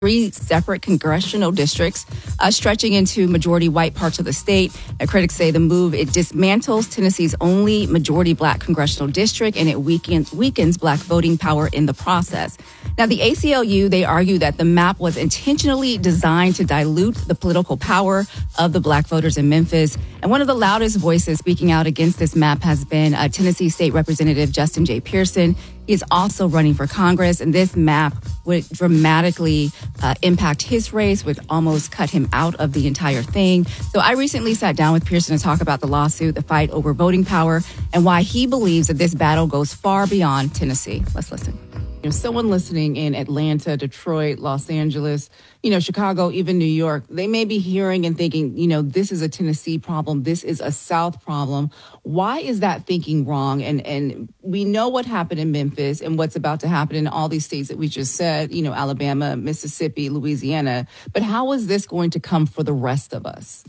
3 separate congressional districts, stretching into majority white parts of the state. Critics say the move, it dismantles Tennessee's only majority black congressional district, and it weakens black voting power in the process. Now, the ACLU, they argue that the map was intentionally designed to dilute the political power of the black voters in Memphis. And one of the loudest voices speaking out against this map has been Tennessee State Representative Justin J. Pearson. He is also running for Congress, and this map would dramatically impact his race, would almost cut him out of the entire thing. So I recently sat down with Pearson to talk about the lawsuit, the fight over voting power, and why he believes that this battle goes far beyond Tennessee. Let's listen. Someone listening in Atlanta, Detroit, Los Angeles, Chicago, even New York, they may be hearing and thinking, this is a Tennessee problem. This is a South problem. Why is that thinking wrong? And we know what happened in Memphis and what's about to happen in all these states that we just said, Alabama, Mississippi, Louisiana. But how is this going to come for the rest of us?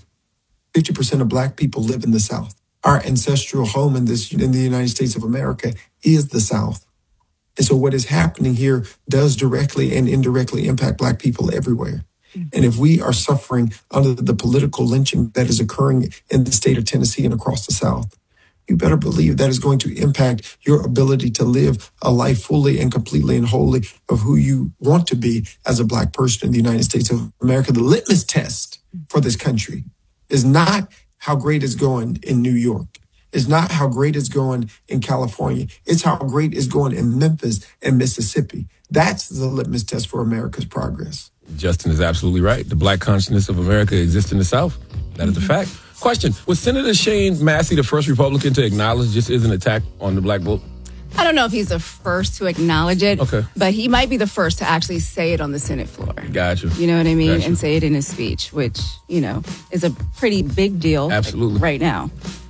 50% of black people live in the South. Our ancestral home in the United States of America is the South. And so what is happening here does directly and indirectly impact black people everywhere. And if we are suffering under the political lynching that is occurring in the state of Tennessee and across the South, you better believe that is going to impact your ability to live a life fully and completely and wholly of who you want to be as a black person in the United States of America. The litmus test for this country is not how great it's going in New York. It's not how great it's going in California. It's how great it's going in Memphis and Mississippi. That's the litmus test for America's progress. Justin is absolutely right. The black consciousness of America exists in the South. That is a fact. Question, was Senator Shane Massey the first Republican to acknowledge this is an attack on the black vote? I don't know if he's the first to acknowledge it, okay, but he might be the first to actually say it on the Senate floor. Gotcha. You know what I mean? Gotcha. And say it in his speech, which, is a pretty big deal. Absolutely. Right now.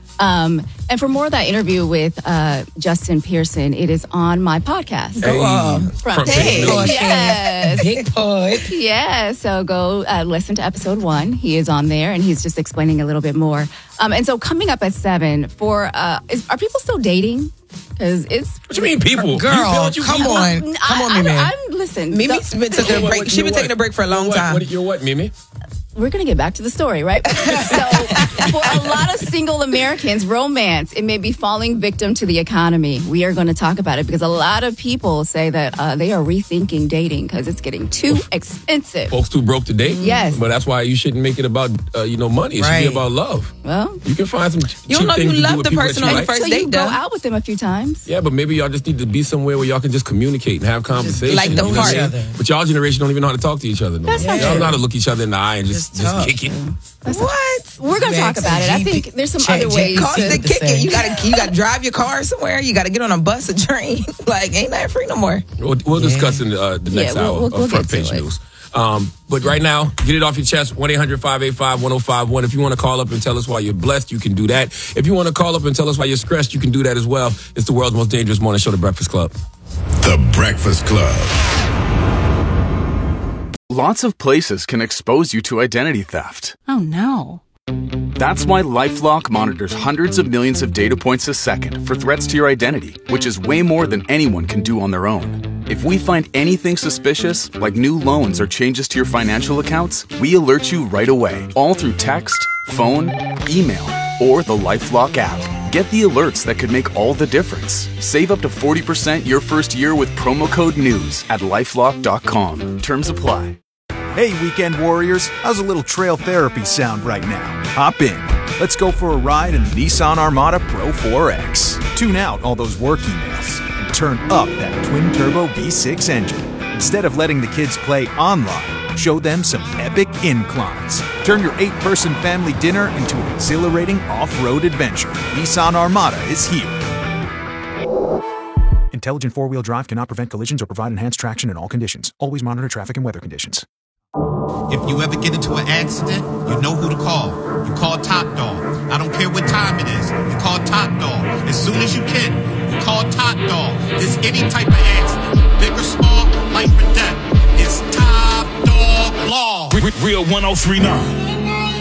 And for more of that interview with Justin Pearson, it is on my podcast. Front Page News. Yes. Big poet. Yeah, so go listen to episode 1. He is on there, and he's just explaining a little bit more. And so coming up at 7, are people still dating? Because it's... What you mean, people? Girl, come on, Mimi. Listen. Mimi's been taking a break. She's been taking a break for a long time. You're what, Mimi? We're going to get back to the story, right? So for a lot of single Americans, romance, it may be falling victim to the economy. We are going to talk about it because a lot of people say that they are rethinking dating because it's getting too expensive. Folks too broke to date? Yes. But that's why you shouldn't make it about, money. It should be about love. Well, you can find some you don't know you love the person on your first date, you go out with them a few times. Yeah, but maybe y'all just need to be somewhere where y'all can just communicate and have conversations. Like the heart. But y'all generation don't even know how to talk to each other. That's not y'all true. know how to look each other in the eye and just kick it. What? We're going to talk about it. I think there's some other ways to kick it. You got to drive your car somewhere. You got to get on a bus, a train. Ain't that free no more? We'll discuss in the next hour of Front Page News. But right now, get it off your chest, 1-800-585-1051. If you want to call up and tell us why you're blessed, you can do that. If you want to call up and tell us why you're stressed, you can do that as well. It's the world's most dangerous morning show, The Breakfast Club. The Breakfast Club. Lots of places can expose you to identity theft. Oh, no. That's why LifeLock monitors hundreds of millions of data points a second for threats to your identity, which is way more than anyone can do on their own. If we find anything suspicious, like new loans or changes to your financial accounts, we alert you right away, all through text, phone, email, or the LifeLock app. Get the alerts that could make all the difference. Save up to 40% your first year with promo code NEWS at LifeLock.com. Terms apply. Hey, weekend warriors, how's a little trail therapy sound right now? Hop in. Let's go for a ride in the Nissan Armada Pro 4X. Tune out all those work emails and turn up that twin-turbo V6 engine. Instead of letting the kids play online, show them some epic inclines. Turn your 8-person family dinner into an exhilarating off-road adventure. Nissan Armada is here. Intelligent four-wheel drive cannot prevent collisions or provide enhanced traction in all conditions. Always monitor traffic and weather conditions. If you ever get into an accident, you know who to call. You call Top Dog. I don't care what time it is. You call Top Dog. As soon as you can, you call Top Dog. There's any type of accident, big or small, life or death. It's Top Dog Law. Real 1039.